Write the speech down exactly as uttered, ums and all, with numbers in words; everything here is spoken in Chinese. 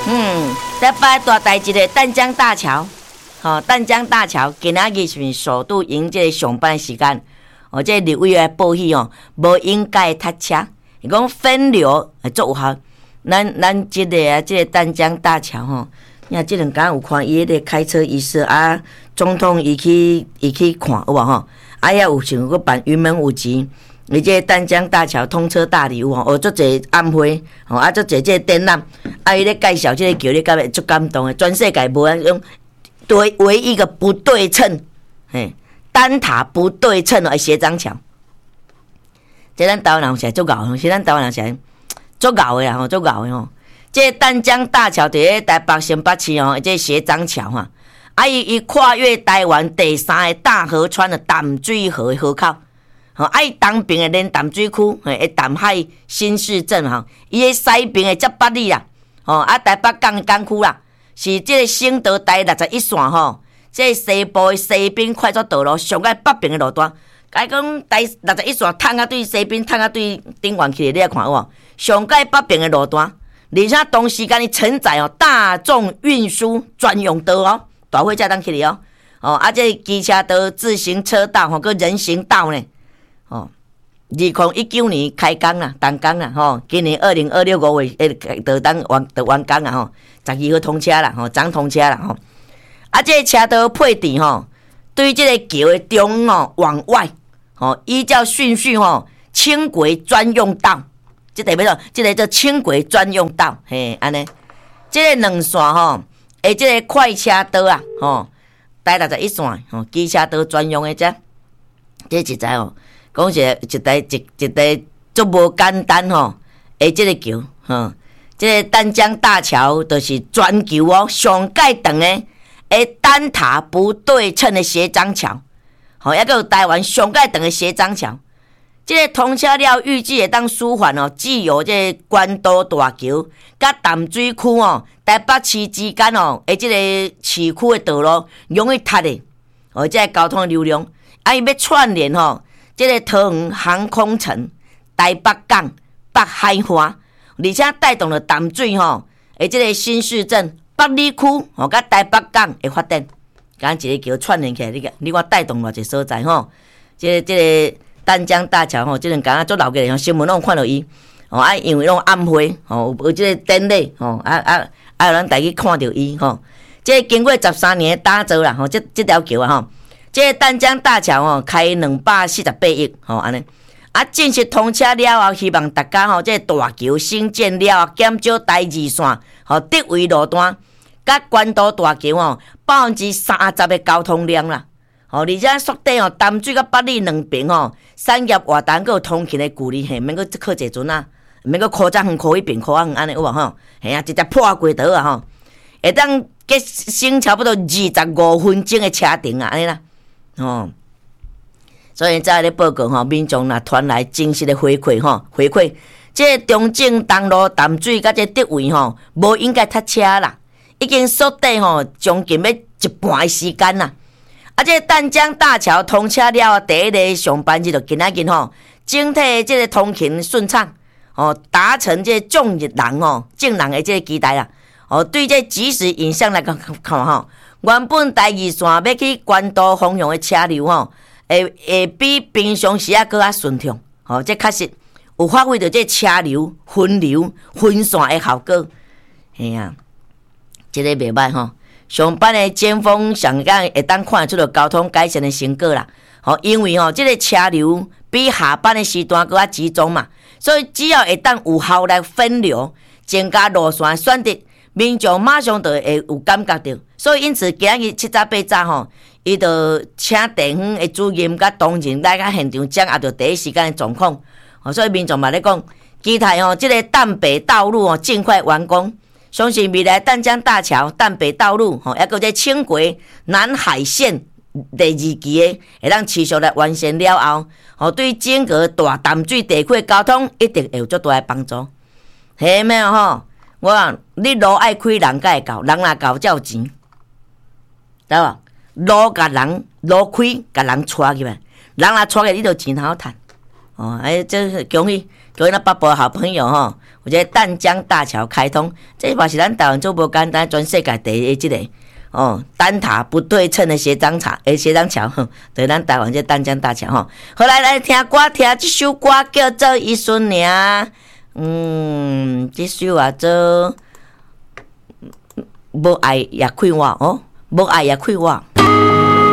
嗯，台北大代志的淡江大桥，吼、哦，淡江大桥今仔日是首度迎这上班时间，哦，这立委来报喜哦，无应该塞车，伊讲分流会足有效。咱咱即个啊，即、這个淡江大桥吼，你看即两天有看伊迄个开车仪式啊，总统伊去伊去看有无吼？啊，也有想个办云门舞集。你这淡江大桥通车大礼物哦，做一暗会哦，啊做一这展览，啊伊咧介绍这个桥，你感觉足感动的，全世界无人用对唯一一个不对称，嘿，单塔不对称的斜张桥，这咱台湾人是足牛，是咱台湾人是足牛的啦吼，足牛的吼。这淡江大桥伫咧台北新北市哦，这斜张桥哈，啊伊伊跨越台湾第三个大河川的淡水河河口。吼，啊！伊东边的连淡水区，诶，淡海新市镇吼，伊诶西边的接八里啦，吼，啊，台北港港区啦，是即个省道第六十一线吼，即个西部的西滨快速道路上个北边的路段，甲讲第六十一线探啊对西滨，探啊对顶湾去，你来看有无？上个北边的路段，而且同时间伊承载哦大众运输专用道哦，大货车当去哩哦，哦，啊，即个机车道、自行车道吼，个人行道呢。哦，二零一九年开工啦，动工啦，吼，今年二零二六五月诶，就当完就完工啦，吼，十二号通车啦，吼，昨通车啦，吼。啊，这个车道配置吼，对这个桥的中哦往外，吼，依照顺序吼，轻轨专用道，这代表着这个叫轻轨专用道，嘿，安尼，这个两线吼，诶，这个快车道啊，吼，第六十一线，吼，机车道专用的这，这一知哦。讲一一台一一台足无简单吼，诶，即个桥吼，即、這个淡江大桥就是全球哦上界长的诶单塔不对称的斜张桥，吼，抑个有台湾上界长的斜张桥。即、這个通车了，预计会当舒缓哦，既有即个关渡大桥甲淡水区哦，台北市之间哦，诶，即个市区的道路容易塌的，哦，即、這个交通流量，啊，伊要串联吼。这个桃园航空城、台北港、北海华，而且带动了淡水吼，诶，这个新市镇、北里区吼，甲台北港的发展，甲一个桥串联起来，你看，你看带动偌济所在吼。这个、这个淡江大桥吼，这两天做老个新闻拢看到伊，哦，啊，因为拢暗会，吼，有这个典礼，吼，啊啊啊，有人带去看到伊吼。这个经过十三年的打造啦，吼，这这条桥啊，吼。这个淡江大桥哦，开两百四十八亿，吼安尼。啊，正式通车了后，希望大家吼，这个大桥兴建了后，减少台二线吼得位路段，甲关渡大桥哦，百分之三十的交通量啦。吼，而且缩短哦，淡水甲北里两边吼，产业活动个通勤的距离，嘿，免个靠坐船啊，免个靠这远靠迄边靠啊，安尼有无吼？嘿啊，直接破过倒啊吼，会当计省差不多二十五分钟的车程啊，安尼啦。哦，所以在咧报告吼，民众若传来真实的回馈吼，回馈，这个中正东路淡水甲这德位吼，无应该塞车啦，已经缩短吼，将近要一半的时间啦。啊，这个淡江大桥通车了，第一个上班日就今仔日吼，整体这个通勤顺畅，哦，达成这众人吼，众人的这个期待啦。哦，对这即时影像来看看吼。原本第二线要去关渡方向的车流吼，会会比平常时啊搁较顺畅，吼，这确实有发挥到这车流分流分散的效果。嘿啊，这个袂歹吼。上班的尖峰上港会当看出到交通改善的成果啦。吼，因为吼这个车流比下班的时段搁较集中嘛，所以只要会当有效来分流，增加路线选择。民众马上就会有感觉到，所以因此今日七早八早吼，伊就请地方的主任甲同仁来甲现场掌握到第一时间的状况。哦，所以民众嘛咧讲，期待吼，这个淡北道路哦尽快完工。相信未来淡江大桥、淡北道路吼，抑个这轻轨南海线第二期的，会当持续来完成了后，吼对整个大淡水地区的交通一定会有足大的帮助。系咩吼？我讲你路爱开，人才会到，人若到才有钱，知无？路甲人路开，甲人带去来，人若带去，你就钱好趁。哦，哎，这恭喜恭喜咱北部好朋友吼， 有这淡江大桥开通，这嘛是咱台湾做无简单，全世界第一即、这个哦，单塔不对称的斜张桥，诶，斜张桥，对，咱台湾这淡江大桥吼。好来来听歌，听这首歌叫做《一瞬娘》，嗯，这首啊做无爱也快活哦，无爱也快活。